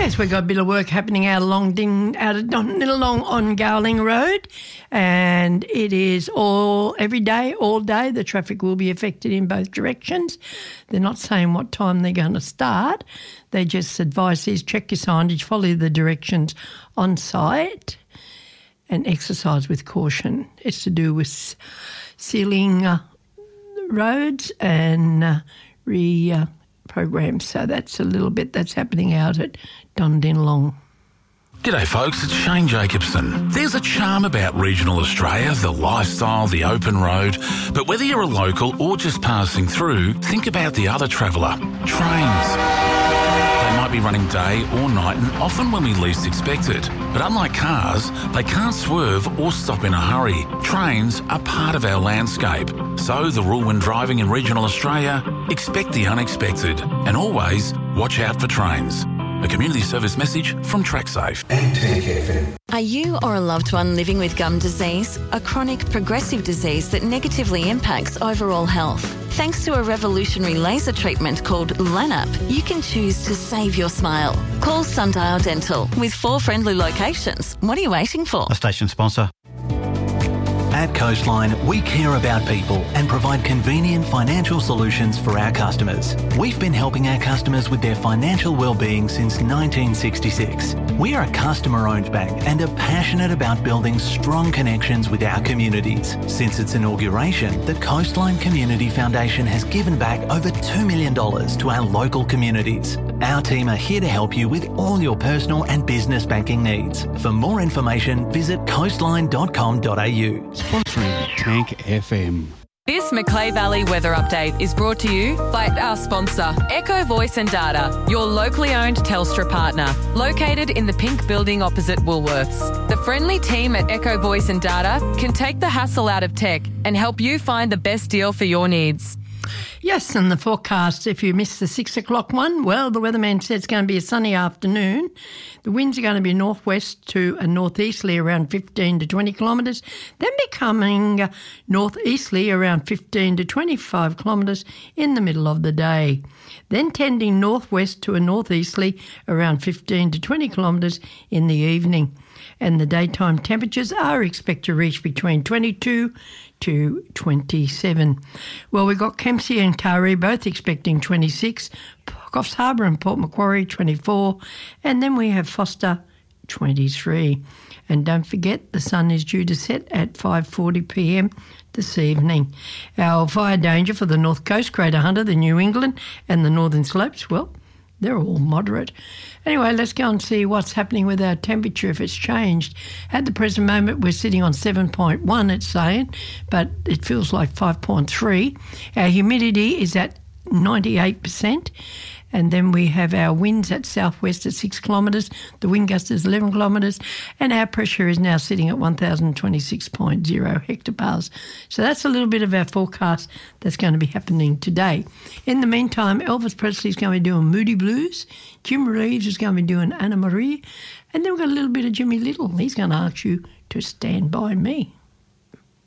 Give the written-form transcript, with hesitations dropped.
Yes, we've got a bit of work happening out along on Gowling Road, and it is every day, all day. The traffic will be affected in both directions. They're not saying what time they're going to start. They just advise is check your signage, follow the directions on site, and exercise with caution. It's to do with sealing roads and programs. So that's a little bit that's happening out at Dandenong. G'day folks, it's Shane Jacobson. There's a charm about regional Australia, the lifestyle, the open road, but whether you're a local or just passing through, think about the other traveller, trains. They might be running day or night and often when we least expect it. But unlike cars, they can't swerve or stop in a hurry. Trains are part of our landscape. So the rule when driving in regional Australia, expect the unexpected and always watch out for trains. A community service message from TrackSafe. Are you or a loved one living with gum disease, a chronic progressive disease that negatively impacts overall health? Thanks to a revolutionary laser treatment called LANAP, you can choose to save your smile. Call Sundial Dental with 4 friendly locations. What are you waiting for? A station sponsor. At Coastline, we care about people and provide convenient financial solutions for our customers. We've been helping our customers with their financial well-being since 1966. We are a customer-owned bank and are passionate about building strong connections with our communities. Since its inauguration, the Coastline Community Foundation has given back over $2 million to our local communities. Our team are here to help you with all your personal and business banking needs. For more information, visit coastline.com.au. Sponsoring Tank FM. This Macleay Valley weather update is brought to you by our sponsor, Echo Voice and Data, your locally owned Telstra partner, located in the pink building opposite Woolworths. The friendly team at Echo Voice and Data can take the hassle out of tech and help you find the best deal for your needs. Yes, and the forecast, if you missed the 6 o'clock one, well, the weatherman said it's going to be a sunny afternoon. The winds are going to be northwest to a northeasterly around 15 to 20 kilometres, then becoming northeasterly around 15 to 25 kilometres in the middle of the day. Then tending northwest to a northeasterly around 15 to 20 kilometres in the evening. And the daytime temperatures are expected to reach between 22 to 27. Well, we've got Kempsey and Taree both expecting 26, Coffs Harbour and Port Macquarie 24, and then we have Foster 23. And don't forget, the sun is due to set at 5:40pm this evening. Our fire danger for the North Coast, Greater Hunter, the New England and the Northern Slopes, well, they're all moderate. Anyway, let's go and see what's happening with our temperature, if it's changed. At the present moment, we're sitting on 7.1, it's saying, but it feels like 5.3. Our humidity is at 98%. And then we have our winds at southwest at 6 kilometres, the wind gust is 11 kilometres, and our pressure is now sitting at 1,026.0 hectopascals. So that's a little bit of our forecast that's going to be happening today. In the meantime, Elvis Presley is going to be doing Moody Blues, Jim Reeves is going to be doing Anna Marie, and then we've got a little bit of Jimmy Little. He's going to ask you to stand by me.